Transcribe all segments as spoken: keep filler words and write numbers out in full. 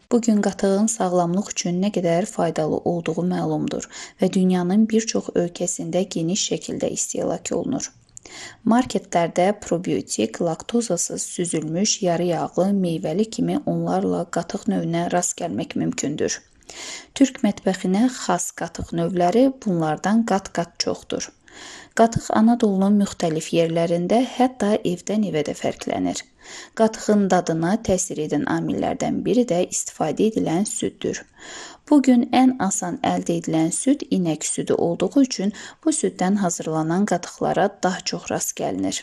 Bu gün qatığın sağlamlıq üçün nə qədər faydalı olduğu məlumdur və dünyanın bir çox ölkəsində geniş şəkildə istehlak olunur. Marketlərdə probiotik, laktozasız süzülmüş, yarı yağlı, meyvəli kimi onlarla qatıq növünə rast gəlmək mümkündür. Türk mətbəxinə xas qatıq növləri bunlardan qat-qat çoxdur. Qatıq Anadolunun müxtəlif yerlərində, hətta evdən evə də fərqlənir. Qatığın dadına təsir edən amillərdən biri də istifadə edilən süddür. Bugün ən asan əldə edilən süd inək südü olduğu üçün bu süddən hazırlanan qatıqlara daha çox rast gəlinir.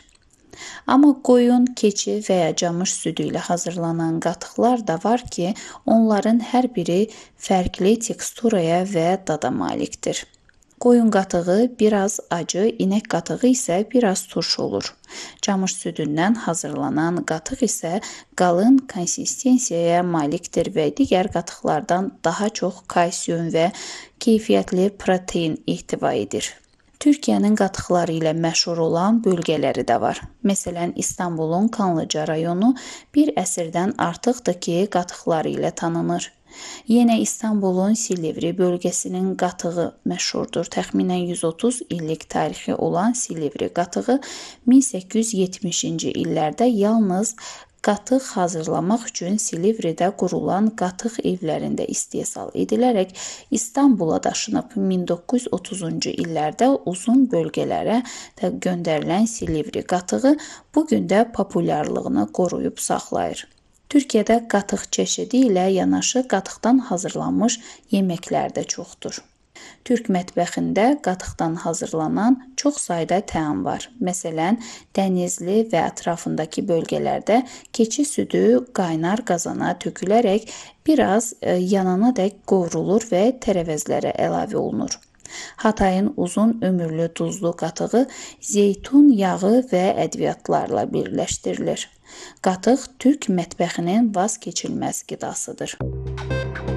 Amma qoyun, keçi və ya camış südü ilə hazırlanan qatıqlar da var ki, onların hər biri fərqli teksturaya və dada malikdir. Qoyun qatığı biraz acı, inək qatığı isə biraz turş olur. Camış südündən hazırlanan qatıq isə qalın konsistensiyaya malikdir və digər qatıqlardan daha çox kalsium və keyfiyyətli protein ehtiva edir. Türkiyənin qatıqları ilə məşhur olan bölgələri də var. Məsələn, İstanbulun Kanlıca rayonu bir əsrdən artıqdır ki, qatıqları ilə tanınır. Yenə İstanbulun Silivri bölgəsinin qatığı məşhurdur. Təxminən yüz otuz illik tarixi olan Silivri qatığı min səkkiz yüz yetmişinci illərdə yalnız qatıq hazırlamaq üçün Silivridə qurulan qatıq evlərində istehsal edilərək İstanbula daşınıb. min doqquz yüz otuzuncu illərdə uzun bölgələrə göndərilən Silivri qatığı bu gün də populyarlığını qoruyub saxlayır. Türkiyədə qatıq çeşidi ilə yanaşı qatıqdan hazırlanmış yeməklər də çoxdur. Türk mətbəxində qatıqdan hazırlanan çox sayda təam var. Məsələn, Dənizli və ətrafındakı bölgələrdə keçi südü qaynar qazana tökülərək biraz yanana dək qovrulur və tərəvəzlərə əlavə olunur. Hatayın uzun ömürlü duzlu qatığı zeytun yağı və ədviyyatlarla birləşdirilir. Qatıq Türk mətbəxinin vaz keçilməz qidasıdır.